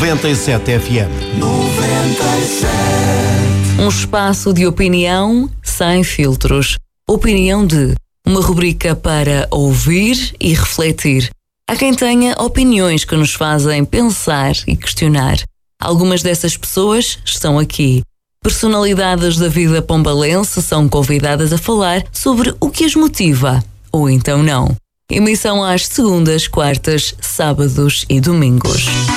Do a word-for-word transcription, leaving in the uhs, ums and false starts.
noventa e sete F M. noventa e sete. Um espaço de opinião sem filtros. Opinião de uma rubrica para ouvir e refletir. Há quem tenha opiniões que nos fazem pensar e questionar. Algumas dessas pessoas estão aqui. Personalidades da vida pombalense são convidadas a falar sobre o que as motiva, ou então não. Emissão às segundas, quartas, sábados e domingos.